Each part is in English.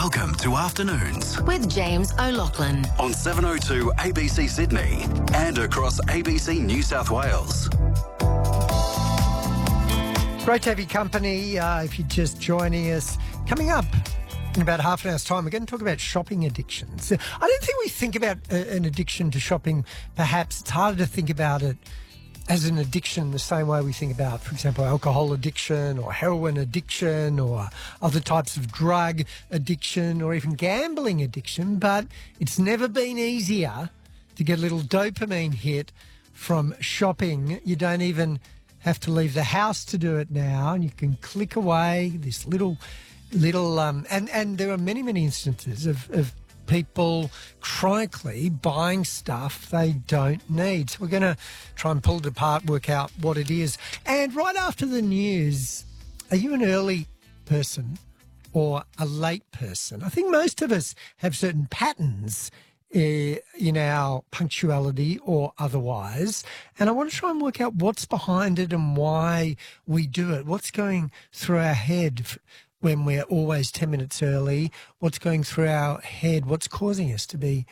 Welcome to Afternoons with James O'Loughlin on 702 ABC Sydney and across ABC New South Wales. Great to have your company. If you're just joining us, coming up in about half an hour's time, we're going to talk about shopping addictions. I don't think we think about an addiction to shopping. Perhaps it's harder to think about it as an addiction the same way we think about, for example, alcohol addiction or heroin addiction or other types of drug addiction or even gambling addiction. But it's never been easier to get a little dopamine hit from shopping. You don't even have to leave the house to do it now, and you can click away this little and there are many instances of people chronically buying stuff they don't need. So we're going to try and pull it apart, work out what it is. And right after the news, are you an early person or a late person? I think most of us have certain patterns in our punctuality or otherwise. And I want to try and work out what's behind it and why we do it. What's going through our head when we're always 10 minutes early? What's going through our head? What's causing us to be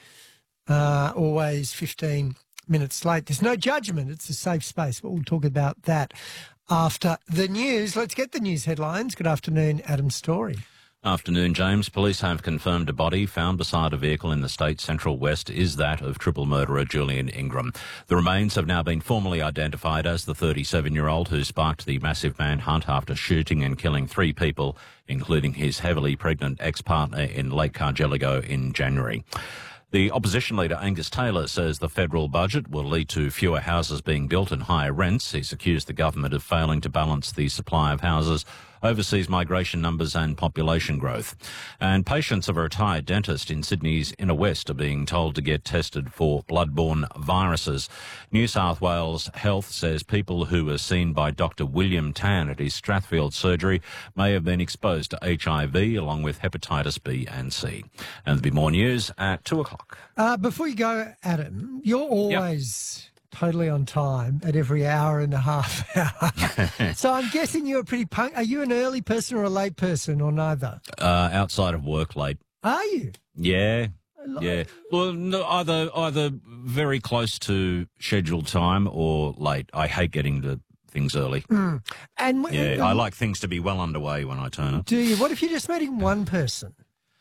always 15 minutes late? There's no judgment. It's a safe space, but we'll talk about that after the news. Let's get the news headlines. Good afternoon, Adam Story. Afternoon, James. Police have confirmed a body found beside a vehicle in the state's central west is that of triple murderer Julian Ingram. The remains have now been formally identified as the 37-year-old who sparked the massive manhunt after shooting and killing 3 people, including his heavily pregnant ex-partner in Lake Cargelligo in January. The opposition leader Angus Taylor says the federal budget will lead to fewer houses being built and higher rents. He's accused the government of failing to balance the supply of houses, overseas migration numbers and population growth. And patients of a retired dentist in Sydney's inner west are being told to get tested for bloodborne viruses. New South Wales Health says people who were seen by Dr. William Tan at his Strathfield surgery may have been exposed to HIV along with hepatitis B and C. And there'll be more news at 2 o'clock. Before you go, Adam, you're always totally on time at every hour and a half hour. So I'm guessing you're pretty Are you an early person or a late person or neither? Outside of work, late. Are you? Yeah. Yeah. Well, no, either very close to scheduled time or late. I hate getting to things early. And I like things to be well underway when I turn up. Do you? What if you're just meeting one person?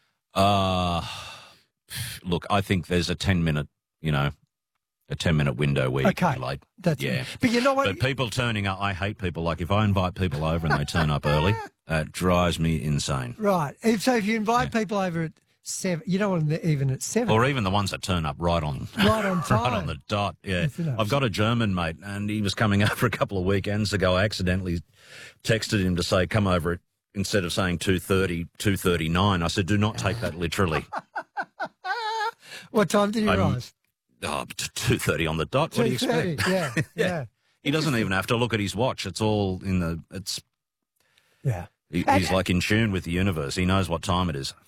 Look, I think there's a 10-minute, a 10-minute window where you can be late. But you know what? But people turning up, I hate people. Like if I invite people over and they turn up early, that drives me insane. Right. So if you invite people over at 7, you don't want them even at 7. Or even the ones that turn up right on time. Right on the dot, yeah. I've got a German mate and he was coming over a couple of weekends ago. I accidentally texted him to say, come over at, instead of saying 2:30, 2:39. I said, do not take that literally. What time did you arrive? 2:30 on the dot. What do you expect? Yeah. He doesn't even have to look at his watch. It's all in the. It's. Yeah. He's like in tune with the universe. He knows what time it is.